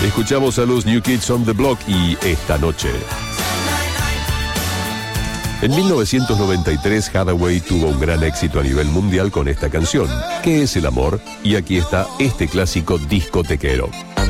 Escuchamos a los New Kids on the Block y Esta Noche. En 1993, Hathaway tuvo un gran éxito a nivel mundial con esta canción, ¿Qué es el amor? Y aquí está este clásico discotequero.